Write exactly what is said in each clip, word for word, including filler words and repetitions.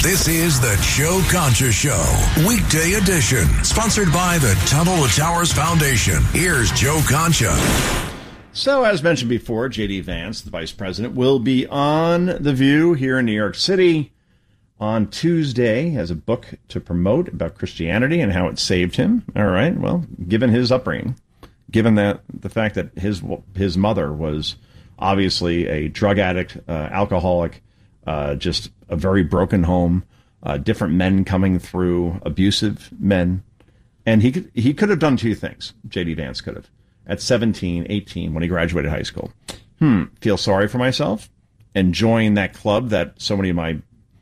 This is the Joe Concha Show, weekday edition, sponsored by the Tunnel to Towers Foundation. Here's Joe Concha. So, as mentioned before, J D. Vance, the vice president, will be on The View here in New York City on Tuesday. He has a book to promote about Christianity and how it saved him. All right, well, given his upbringing, given that the fact that his his mother was obviously a drug addict, uh, alcoholic, uh, just a very broken home, uh, different men coming through, abusive men. And he could, he could have done two things, J D. Vance could have. At seventeen, eighteen, when he graduated high school. Hmm, feel sorry for myself and join that club that so many of my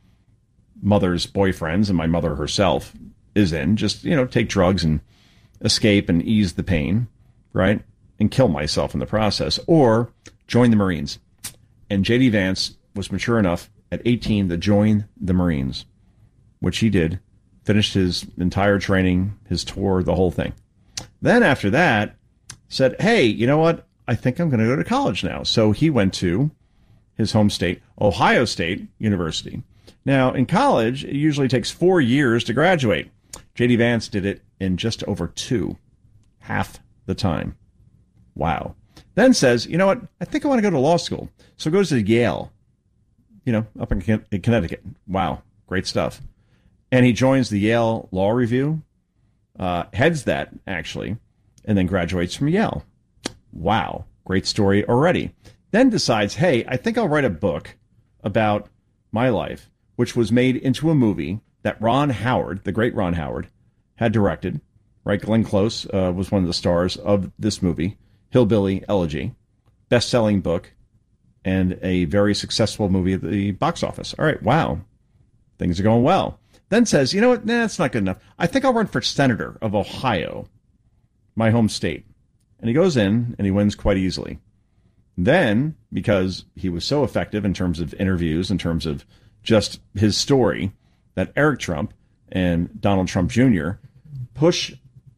mother's boyfriends and my mother herself is in. Just, you know, take drugs and escape and ease the pain, right? And kill myself in the process. Or join the Marines. And J D. Vance was mature enough at eighteen to join the Marines, which he did, finished his entire training, his tour, the whole thing. Then after that, said, hey, you know what? I think I'm going to go to college now. So he went to his home state, Ohio State University. Now, in college, it usually takes four years to graduate. J D. Vance did it in just over two, half the time. Wow. Then says, you know what? I think I want to go to law school. So goes to Yale, you know, up in Connecticut. Wow. Great stuff. And he joins the Yale Law Review, uh, heads that, actually, and then graduates from Yale. Wow. Great story already. Then decides, hey, I think I'll write a book about my life, which was made into a movie that Ron Howard, the great Ron Howard, had directed. Right? Glenn Close uh, was one of the stars of this movie, Hillbilly Elegy, best-selling book, and a very successful movie at the box office. All right, wow. Things are going well. Then says, you know what? Nah, that's not good enough. I think I'll run for senator of Ohio, my home state. And he goes in, and he wins quite easily. Then, because he was so effective in terms of interviews, in terms of just his story, that Eric Trump and Donald Trump Junior push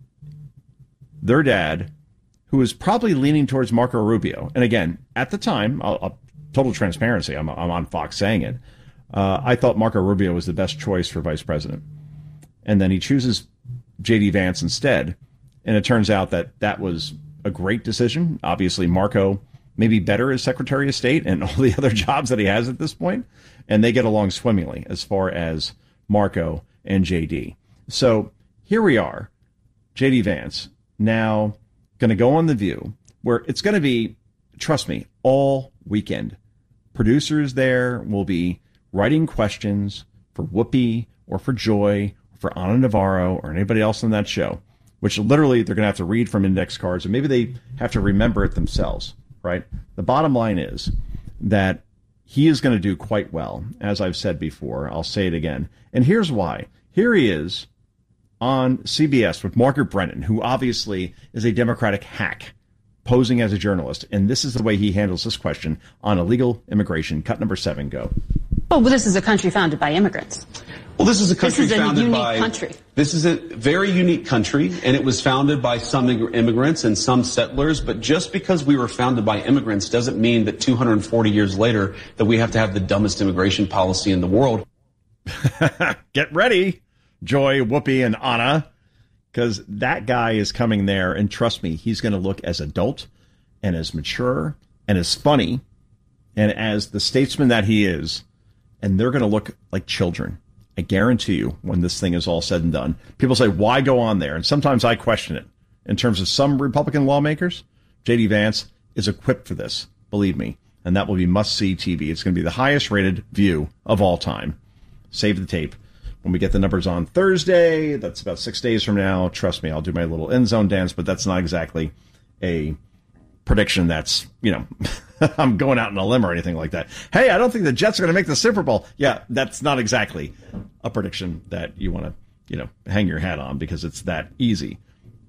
their dad, who was probably leaning towards Marco Rubio. And again, at the time, I'll, I'll, total transparency, I'm, I'm on Fox saying it, uh, I thought Marco Rubio was the best choice for vice president. And then he chooses J D. Vance instead. And it turns out that that was a great decision. Obviously, Marco may be better as Secretary of State and all the other jobs that he has at this point. And they get along swimmingly as far as Marco and J D. So here we are, J D. Vance, now going to go on The View, where it's going to be, trust me, all weekend. Producers there will be writing questions for Whoopi or for Joy, or for Ana Navarro, or anybody else on that show, which literally they're going to have to read from index cards, or maybe they have to remember it themselves, right? The bottom line is that he is going to do quite well, as I've said before. I'll say it again. And here's why. Here he is on C B S with Margaret Brennan, who obviously is a Democratic hack, posing as a journalist. And this is the way he handles this question on illegal immigration. Cut number seven, go. Oh, well, this is a country founded by immigrants. Well, this is a country this is founded a unique by country. This is a very unique country, and it was founded by some immigrants and some settlers. But just because we were founded by immigrants doesn't mean that two hundred forty years later that we have to have the dumbest immigration policy in the world. Get ready, Joy, Whoopi, and Anna, because that guy is coming there, and trust me, he's going to look as adult and as mature and as funny and as the statesman that he is, and they're going to look like children. I guarantee you, when this thing is all said and done, people say, why go on there? And sometimes I question it. In terms of some Republican lawmakers, J D. Vance is equipped for this, believe me, and that will be must-see T V. It's going to be the highest-rated View of all time. Save the tape. When we get the numbers on Thursday, that's about six days from now, trust me, I'll do my little end zone dance, but that's not exactly a prediction that's, you know, I'm going out on a limb or anything like that. Hey, I don't think the Jets are going to make the Super Bowl. Yeah, that's not exactly a prediction that you want to, you know, hang your hat on because it's that easy.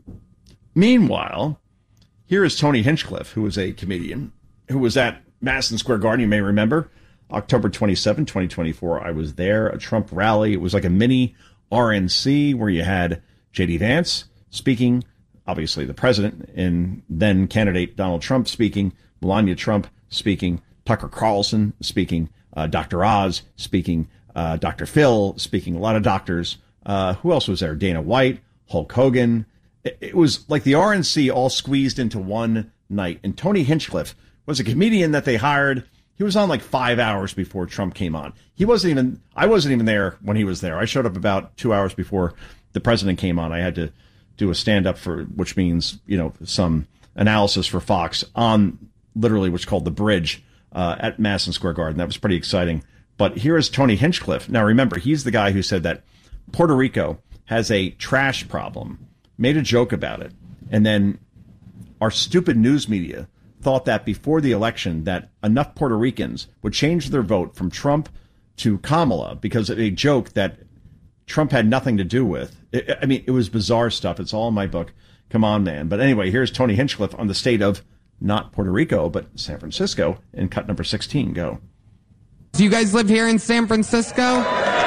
Meanwhile, here is Tony Hinchcliffe, who is a comedian, who was at Madison Square Garden, you may remember, October twenty-seventh, twenty twenty-four. I was there, a Trump rally. It was like a mini R N C where you had J D. Vance speaking, obviously the president, and then candidate Donald Trump speaking, Melania Trump speaking, Tucker Carlson speaking, uh, Doctor Oz speaking, uh, Doctor Phil speaking, a lot of doctors. Uh, who else was there? Dana White, Hulk Hogan. It, it was like the R N C all squeezed into one night. And Tony Hinchcliffe was a comedian that they hired. He was on like five hours before Trump came on. He wasn't even, I wasn't even there when he was there. I showed up about two hours before the president came on. I had to do a stand-up for, which means, you know, some analysis for Fox on literally what's called The Bridge uh, at Madison Square Garden. That was pretty exciting. But here is Tony Hinchcliffe. Now, remember, he's the guy who said that Puerto Rico has a trash problem, made a joke about it, and then our stupid news media thought that before the election that enough Puerto Ricans would change their vote from Trump to Kamala because of a joke that Trump had nothing to do with. It, I mean, it was bizarre stuff. It's all in my book. Come on, man. But anyway, here's Tony Hinchcliffe on the state of not Puerto Rico, but San Francisco in cut number sixteen. Go. Do you guys live here in San Francisco?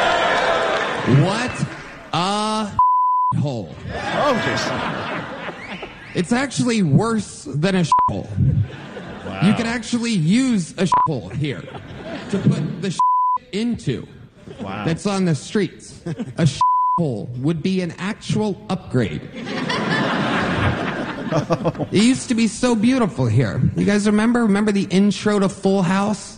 What a hole. Oh, jeez. It's actually worse than a shithole. Wow. You can actually use a shithole here to put the shit into. Wow. That's on the streets. A shithole would be an actual upgrade. Oh. It used to be so beautiful here. You guys remember? Remember the intro to Full House?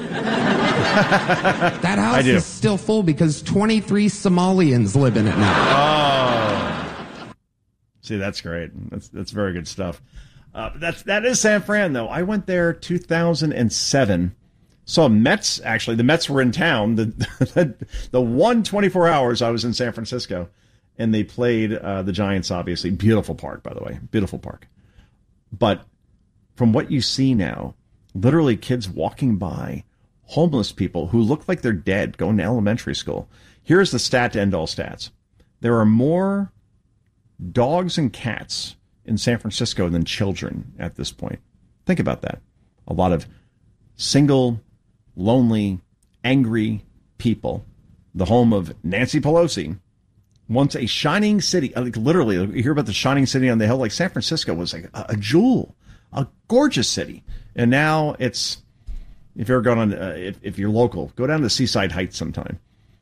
That house is still full because twenty-three Somalians live in it now. Oh. See, that's great. That's that's very good stuff. Uh, that's that is San Fran, though. I went there two thousand seven. Saw Mets. Actually, the Mets were in town. The the, the one twenty-four hours I was in San Francisco, and they played uh, the Giants. Obviously, beautiful park, by the way, beautiful park. But from what you see now, literally kids walking by, homeless people who look like they're dead, going to elementary school. Here's the stat to end all stats: there are more dogs and cats in San Francisco than children at this point. Think about that. A lot of single, lonely, angry people. The home of Nancy Pelosi. Once a shining city, like literally, you hear about the shining city on the hill. Like San Francisco was like a, a jewel, a gorgeous city. And now it's, if you're going on, uh, if, if you're local, go down to Seaside Heights sometime,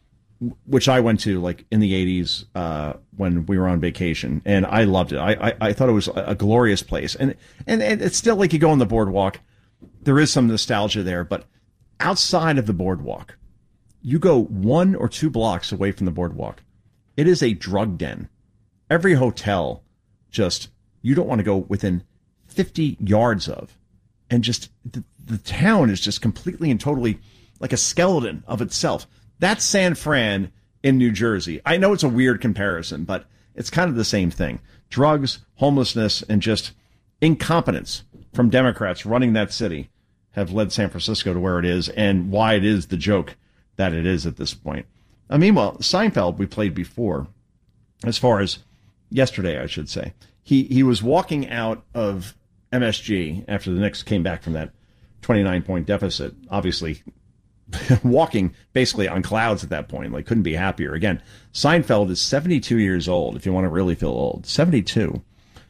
which I went to like in the eighties uh, when we were on vacation, and I loved it. I, I, I thought it was a glorious place, and, and and it's still like you go on the boardwalk. There is some nostalgia there, but outside of the boardwalk, you go one or two blocks away from the boardwalk, it is a drug den. Every hotel, just you don't want to go within fifty yards of, and just the, the town is just completely and totally like a skeleton of itself. That's San Fran in New Jersey. I know it's a weird comparison, but it's kind of the same thing. Drugs, homelessness, and just incompetence from Democrats running that city have led San Francisco to where it is and why it is the joke that it is at this point. Uh, meanwhile, Seinfeld, we played before, as far as yesterday, I should say. He, he was walking out of M S G after the Knicks came back from that twenty-nine point deficit, obviously walking basically on clouds at that point, like couldn't be happier. Again, Seinfeld is seventy-two years old, if you want to really feel old. seventy-two.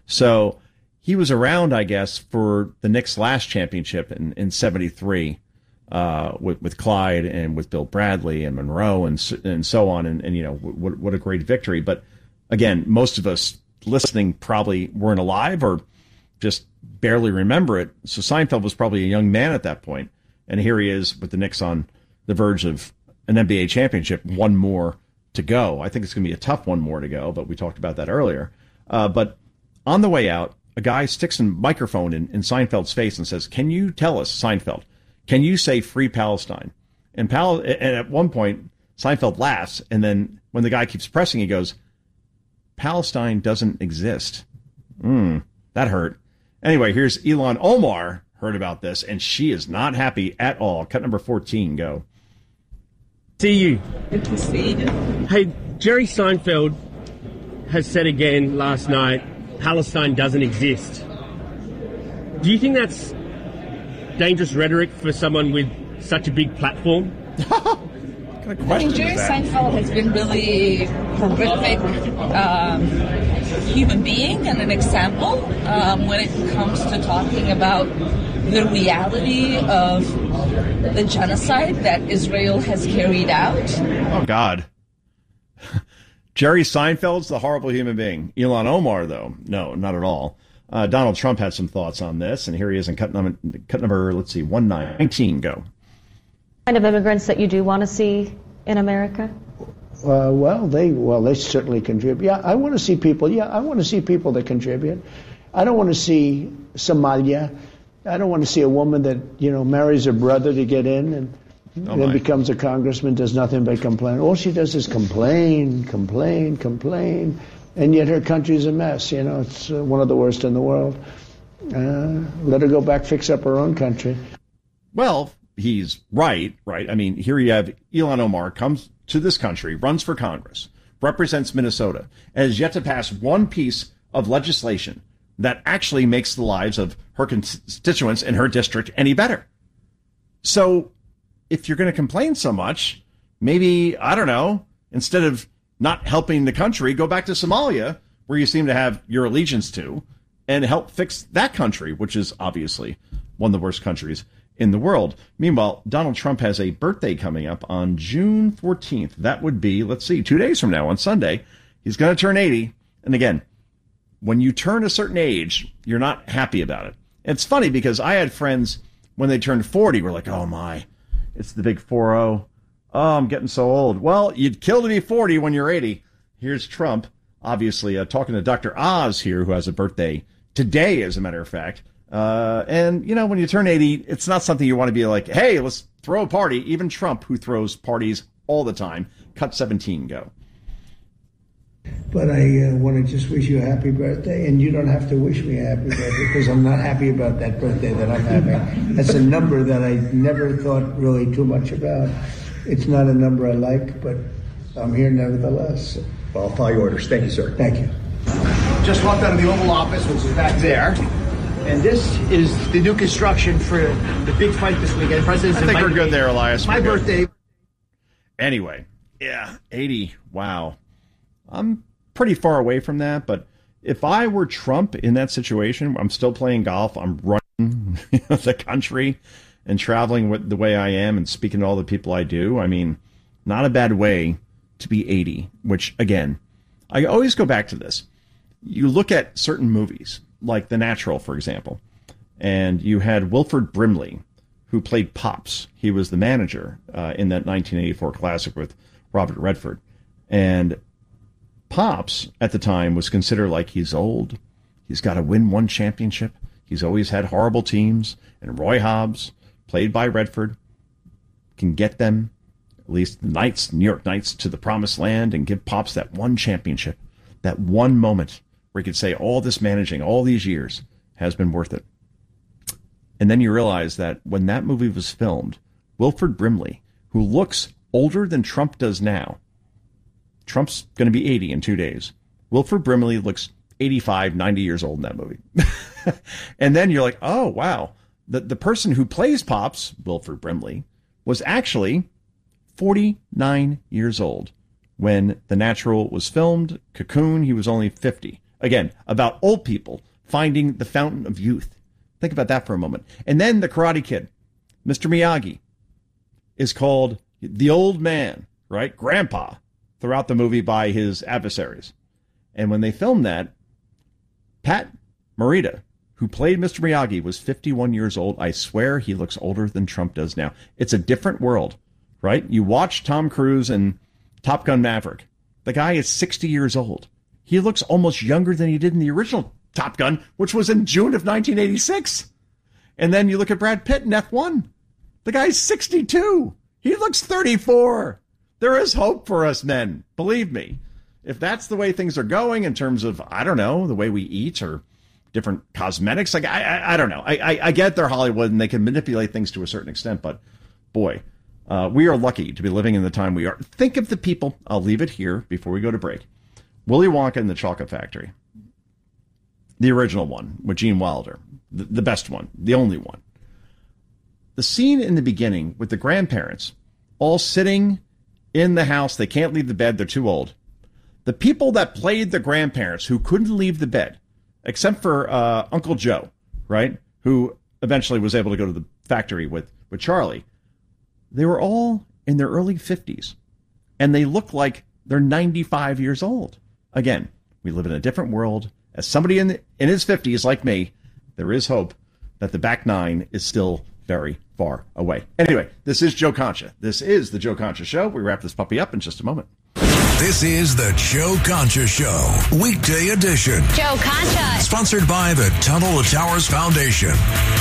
So he was around, I guess, for the Knicks' last championship in, in seventy-three uh, with, with Clyde and with Bill Bradley and Monroe and, and so on. And, and you know, what, what a great victory. But again, most of us listening probably weren't alive or just barely remember it. So Seinfeld was probably a young man at that point. And here he is with the Knicks on the verge of an N B A championship, one more to go. I think it's going to be a tough one more to go, but we talked about that earlier. Uh, but on the way out, a guy sticks a microphone in, in Seinfeld's face and says, "Can you tell us, Seinfeld, can you say free Palestine?" And, Pal- and at one point, Seinfeld laughs, and then when the guy keeps pressing, he goes, "Palestine doesn't exist." Hmm, that hurt. Anyway, here's Ilhan Omar. Heard about this, and she is not happy at all. Cut number fourteen, go. See you. Good to see you. Hey, Jerry Seinfeld has said again last night, Palestine doesn't exist. Do you think that's dangerous rhetoric for someone with such a big platform? Come What kind of I question think Jerry is that? Seinfeld has been really horrific um, human being and an example um, when it comes to talking about the reality of the genocide that Israel has carried out. Oh, God. Jerry Seinfeld's the horrible human being. Ilhan Omar, though, no, not at all. Uh, Donald Trump had some thoughts on this, and here he is in cut number, cut number let's see, one nineteen. Go. Kind of immigrants that you do want to see in America? Uh, well, they well they certainly contribute. Yeah, I want to see people. Yeah, I want to see people that contribute. I don't want to see Somalia. I don't want to see a woman that you know marries her brother to get in and oh then my. becomes a congressman, does nothing but complain. All she does is complain, complain, complain, and yet her country's a mess. You know, it's uh, one of the worst in the world. Uh, let her go back, fix up her own country. Well, he's right, right? I mean, here you have Ilhan Omar comes to this country, runs for Congress, represents Minnesota, and has yet to pass one piece of legislation that actually makes the lives of her constituents in her district any better. So if you're going to complain so much, maybe, I don't know, instead of not helping the country, go back to Somalia, where you seem to have your allegiance to, and help fix that country, which is obviously one of the worst countries in the world. Meanwhile, Donald Trump has a birthday coming up on June fourteenth. That would be, let's see, two days from now on Sunday. He's going to turn eighty. And again, when you turn a certain age, you're not happy about it. It's funny because I had friends when they turned forty were like, oh my, it's the big four oh. Oh, I'm getting so old. Well, you'd kill to be forty when you're eighty. Here's Trump, obviously, uh, talking to Doctor Oz here, who has a birthday today, as a matter of fact. Uh, and, you know, when you turn eighty, it's not something you want to be like, hey, let's throw a party. Even Trump, who throws parties all the time. Cut seventeen, go. But I uh, want to just wish you a happy birthday, and you don't have to wish me a happy birthday because I'm not happy about that birthday that I'm having. That's a number that I never thought really too much about. It's not a number I like, but I'm here nevertheless. Well, I'll follow your orders. Thank you, sir. Thank you. Just walked out of the Oval Office, which is back there. And this is the new construction for the big fight this weekend. President's I think we're good there, Elias. My we're birthday. Good. Anyway, yeah, eighty. Wow. I'm pretty far away from that, but if I were Trump in that situation, I'm still playing golf. I'm running the country and traveling with the way I am and speaking to all the people I do. I mean, not a bad way to be eighty, which, again, I always go back to this. You look at certain movies, like The Natural, for example, and you had Wilford Brimley, who played Pops. He was the manager uh, in that nineteen eighty-four classic with Robert Redford. And Pops, at the time, was considered like he's old. He's got to win one championship. He's always had horrible teams. And Roy Hobbs, played by Redford, can get them, at least the Knights, New York Knights, to the promised land and give Pops that one championship, that one moment where he could say all this managing, all these years, has been worth it. And then you realize that when that movie was filmed, Wilford Brimley, who looks older than Trump does now, Trump's going to be eighty in two days. Wilford Brimley looks eighty-five, ninety years old in that movie. And then you're like, oh, wow. The, the person who plays Pops, Wilford Brimley, was actually forty-nine years old when The Natural was filmed. Cocoon, he was only fifty. Again, about old people finding the fountain of youth. Think about that for a moment. And then The Karate Kid, Mister Miyagi, is called the old man, right? Grandpa, throughout the movie by his adversaries. And when they filmed that, Pat Morita, who played Mister Miyagi, was fifty-one years old. I swear he looks older than Trump does now. It's a different world, right? You watch Tom Cruise in Top Gun Maverick. The guy is sixty years old. He looks almost younger than he did in the original Top Gun, which was in June of nineteen eighty-six. And then you look at Brad Pitt in F one. The guy's sixty-two. He looks thirty-four. There is hope for us men. Believe me. If that's the way things are going in terms of, I don't know, the way we eat or different cosmetics, like I, I, I don't know. I, I, I get they're Hollywood and they can manipulate things to a certain extent, but boy, uh, we are lucky to be living in the time we are. Think of the people. I'll leave it here before we go to break. Willy Wonka and the Chocolate Factory. The original one with Gene Wilder. The, the best one. The only one. The scene in the beginning with the grandparents all sitting in the house. They can't leave the bed. They're too old. The people that played the grandparents who couldn't leave the bed, except for uh, Uncle Joe, right, who eventually was able to go to the factory with, with Charlie, they were all in their early fifties, and they look like they're ninety-five years old. Again, we live in a different world. As somebody in, the, in his fifties like me, there is hope that the back nine is still very far away. Anyway, this is Joe Concha. This is the Joe Concha Show. We wrap this puppy up in just a moment. This is the Joe Concha Show, weekday edition. Joe Concha. Sponsored by the Tunnel to Towers Foundation.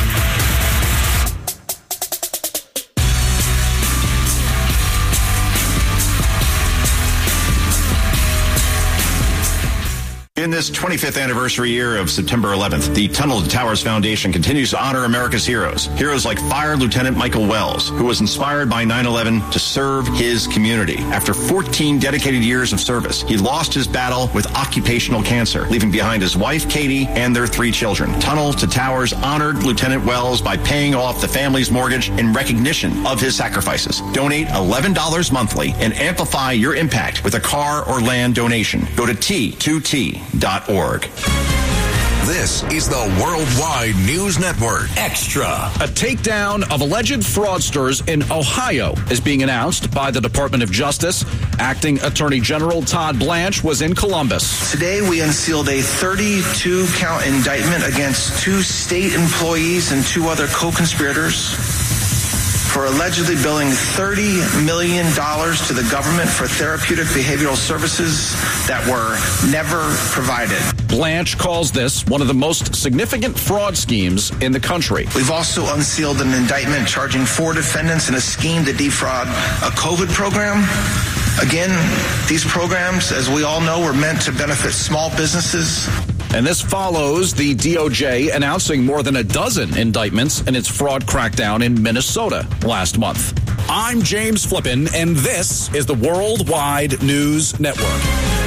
In this twenty-fifth anniversary year of September eleventh, the Tunnel to Towers Foundation continues to honor America's heroes. Heroes like Fire Lieutenant Michael Wells, who was inspired by nine eleven to serve his community. After fourteen dedicated years of service, he lost his battle with occupational cancer, leaving behind his wife, Katie, and their three children. Tunnel to Towers honored Lieutenant Wells by paying off the family's mortgage in recognition of his sacrifices. Donate eleven dollars monthly and amplify your impact with a car or land donation. Go to T two T dot org. This is the Worldwide News Network. Extra. A takedown of alleged fraudsters in Ohio is being announced by the Department of Justice. Acting Attorney General Todd Blanche was in Columbus. Today we unsealed a thirty-two count indictment against two state employees and two other co-conspirators for allegedly billing thirty million dollars to the government for therapeutic behavioral services that were never provided. Blanche calls this one of the most significant fraud schemes in the country. We've also unsealed an indictment charging four defendants in a scheme to defraud a COVID program. Again, these programs, as we all know, were meant to benefit small businesses. And this follows the D O J announcing more than a dozen indictments in its fraud crackdown in Minnesota last month. I'm James Flippin, and this is the Worldwide News Network.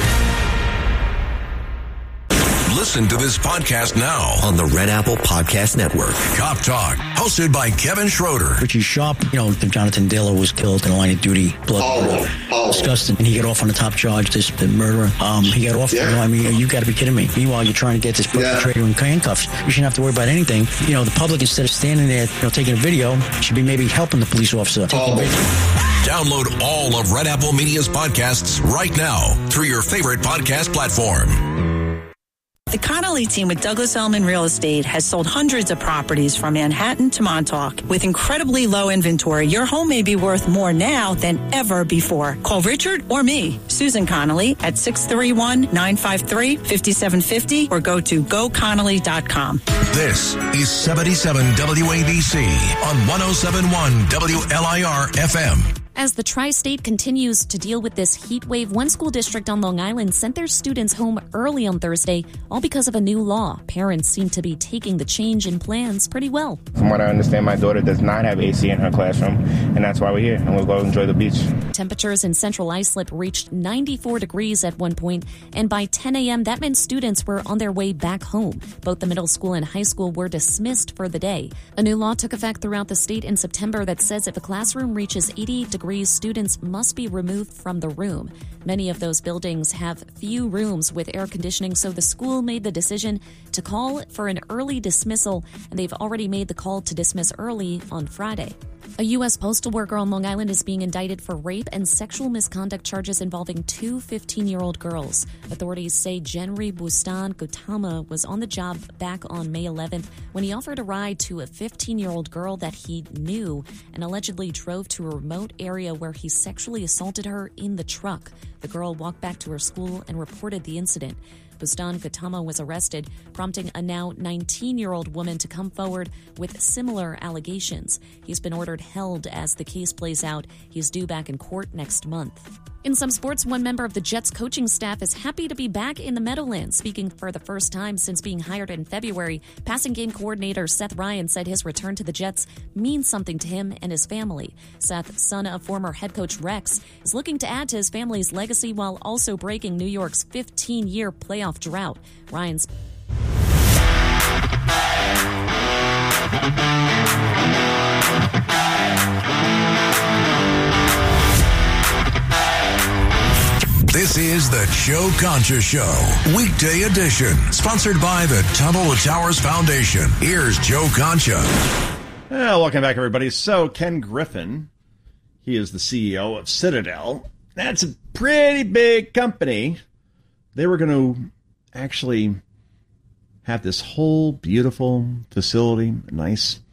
Listen to this podcast now on the Red Apple Podcast Network. Cop Talk, hosted by Kevin Schroeder. Richie Sharp, you know, Jonathan Diller was killed in a line of duty. Blood. Oh, oh. Disgusting. And he got off on the top charge, this the murderer. Um, he got off. Yeah. You know, I mean, you got to be kidding me. Meanwhile, you're trying to get this perpetrator yeah. in handcuffs. You shouldn't have to worry about anything. You know, the public, instead of standing there, you know, taking a video, should be maybe helping the police officer. Oh. Download all of Red Apple Media's podcasts right now through your favorite podcast platform. The Connolly team with Douglas Elliman Real Estate has sold hundreds of properties from Manhattan to Montauk. With incredibly low inventory, your home may be worth more now than ever before. Call Richard or me, Susan Connolly, at six three one, nine five three, five seven five zero or go to go connolly dot com. This is seventy-seven W A B C on one oh seven point one W L I R F M. As the tri-state continues to deal with this heat wave, one school district on Long Island sent their students home early on Thursday, all because of a new law. Parents seem to be taking the change in plans pretty well. From what I understand, my daughter does not have A C in her classroom, and that's why we're here, and we'll go enjoy the beach. Temperatures in central Islip reached ninety-four degrees at one point, and by ten a.m., that meant students were on their way back home. Both the middle school and high school were dismissed for the day. A new law took effect throughout the state in September that says if a classroom reaches eighty degrees, students must be removed from the room. Many of those buildings have few rooms with air conditioning, so the school made the decision to call for an early dismissal, and they've already made the call to dismiss early on Friday. A U S postal worker on Long Island is being indicted for rape and sexual misconduct charges involving two fifteen-year-old girls. Authorities say Jenry Bustan Gautama was on the job back on May eleventh when he offered a ride to a fifteen-year-old girl that he knew and allegedly drove to a remote area where he sexually assaulted her in the truck. The girl walked back to her school and reported the incident. Bustan Gautama was arrested, prompting a now nineteen-year-old woman to come forward with similar allegations. He's been ordered held as the case plays out. He's due back in court next month. In some sports, one member of the Jets coaching staff is happy to be back in the Meadowlands. Speaking for the first time since being hired in February, passing game coordinator Seth Ryan said his return to the Jets means something to him and his family. Seth, son of former head coach Rex, is looking to add to his family's legacy while also breaking New York's fifteen-year playoff drought. Ryan's This is the Joe Concha Show, weekday edition, sponsored by the Tunnel to Towers Foundation. Here's Joe Concha. Well, welcome back, everybody. So, Ken Griffin, he is the C E O of Citadel. That's a pretty big company. They were going to actually have this whole beautiful facility, a nice